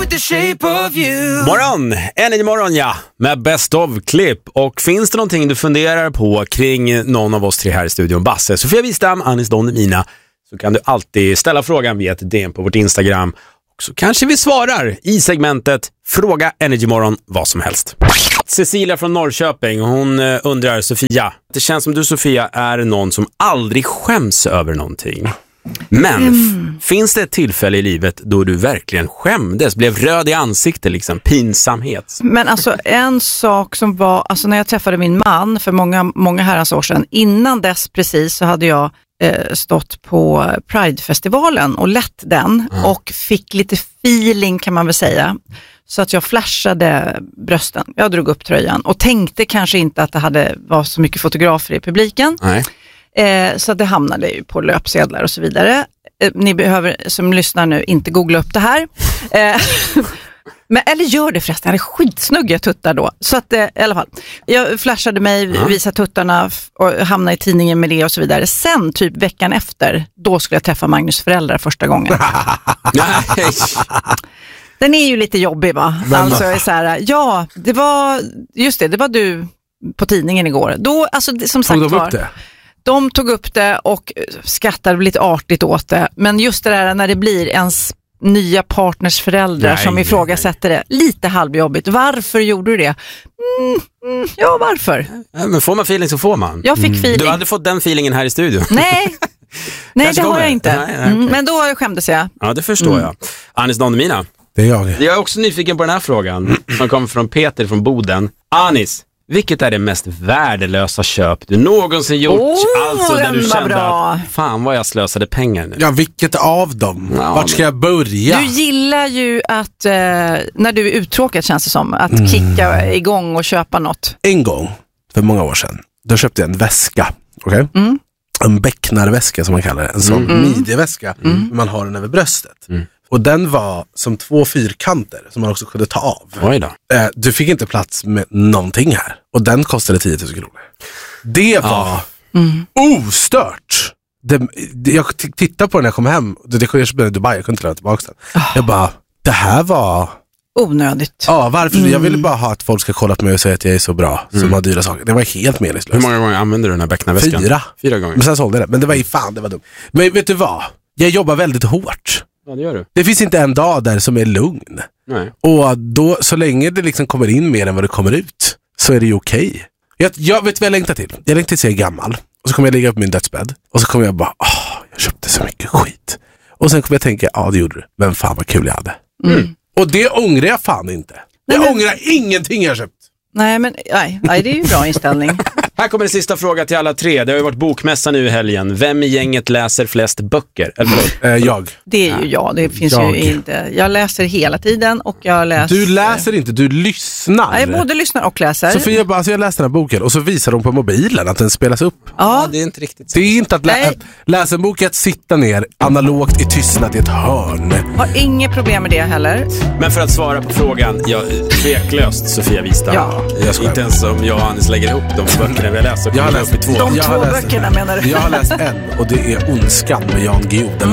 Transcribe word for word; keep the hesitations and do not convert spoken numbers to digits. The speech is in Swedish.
with the shape of you. Morgon, Energy morgon ja, med Best of-klipp. Och finns det någonting du funderar på kring någon av oss tre här i studion, Basse, Sofia Wistam, Anis Don Demina, så kan du alltid ställa frågan via ett D M på vårt Instagram. Och så kanske vi svarar i segmentet Fråga Energy morgon vad som helst. Cecilia från Norrköping, hon undrar, Sofia, det känns som du, Sofia, är någon som aldrig skäms över någonting. Men mm. finns det ett tillfälle i livet då du verkligen skämdes, blev röd i ansiktet, liksom pinsamhet? Men alltså en sak som var, alltså när jag träffade min man för många, många herrans år sedan, innan dess precis så hade jag eh, stått på Pride-festivalen och lett den mm. och fick lite feeling kan man väl säga. Så att jag flashade brösten, jag drog upp tröjan och tänkte kanske inte att det hade var så mycket fotografer i publiken. Nej. Eh, så det hamnade ju på löpsedlar och så vidare. Eh, ni behöver som lyssnar nu inte googla upp det här. Eh, men, eller gör det förresten, jag hade skitsnugga tuttar då. Så att eh, i alla fall, jag flashade mig, ja. visade tuttarna och hamnade i tidningen med det och så vidare. Sen typ veckan efter, då skulle jag träffa Magnus föräldrar första gången. Den är ju lite jobbig va? Men, alltså är så här, ja, det var just det, det var du på tidningen igår. Då, alltså som sagt tog de var, upp det? De tog upp det och skrattade lite artigt åt det. Men just det där när det blir ens nya partners föräldrar nej, som ifrågasätter det. Lite halvjobbigt. Varför gjorde du det? Mm, mm, ja, varför? Ja, men får man feeling så får man. Jag fick mm. feeling. Du hade fått den feelingen här i studion. Nej, nej det har jag inte. Nej, nej, okay. mm, men då skämdes jag. Ja, det förstår mm. jag. Anis Don Demina. Det är jag. Jag är också nyfiken på den här frågan som kommer från Peter från Boden. Anis, vilket är det mest värdelösa köp du någonsin gjort? Oh, alltså där du kände bra. att fan vad jag slösade pengar nu. Ja, vilket av dem? Ja, vart ska jag börja? Du gillar ju att, eh, när du är uttråkad känns det som, att mm. kicka igång och köpa något. En gång, för många år sedan, då köpte jag en väska. Okej? Okay? Mm. En bäcknarväska som man kallar det. En sån mm. midjeväska. Mm. Man har den över bröstet. Mm. Och den var som två fyrkanter som man också kunde ta av. Oj då. Eh, du fick inte plats med någonting här. Och den kostade tio tusen kronor. Det var ja. mm. ostört. Det, det, jag t- tittade på den när jag kom hem. Det, det jag köpte i Dubai, jag kunde inte lämna tillbaka den. Oh. Jag bara, det här var... onödigt. Ja, varför? Mm. Jag ville bara ha att folk ska kolla på mig och säga att jag är så bra mm. som har dyra saker. Det var helt meningslöst. Hur många gånger använde du den här bäcknarväskan? Fyra. Fyra gånger. Men sen sålde det. Men det var ju fan, det var dumt. Men vet du vad? Jag jobbar väldigt hårt. Ja, det gör du. Det finns inte en dag där som är lugn. Nej. Och då, så länge det liksom kommer in mer än vad det kommer ut, så är det ju okej. Okay. Jag, jag vet vad jag längtar till. Jag längtar till att jag är gammal. Och så kommer jag ligga upp på min dödsbädd. Och så kommer jag bara, åh, jag köpte så mycket skit. Och sen kommer jag tänka, ja det gjorde du. Men fan vad kul jag hade. Mm. Och det ångrar jag fan inte. Jag nej, ångrar men... ingenting jag köpt. Nej, men nej, nej, det är ju en bra inställning. Här kommer en sista fråga till alla tre. Det har ju varit bokmässa nu i helgen. Vem i gänget läser flest böcker? Eller äh, jag. Det är ju jag. Det finns jag. ju inte. Jag läser hela tiden och jag läser... Du läser inte, du lyssnar. Jag både lyssnar och läser. Sofia bara, alltså jag läste den här boken och så visar de på mobilen att den spelas upp. Ja, ja det är inte riktigt så. Det är inte att lä- läsa en bok, att sitta ner analogt i tystnad i ett hörn. Har inget problem med det heller. Men för att svara på frågan, jag tveklöst Sofia Wistam. Ja. Jag inte ens om jag och Anis lägger ihop de böckerna vi har läst. Jag har läst två. De jag två har läst, böckerna menar du? Jag har läst en och det är Ondskan med Jan Guillou. Den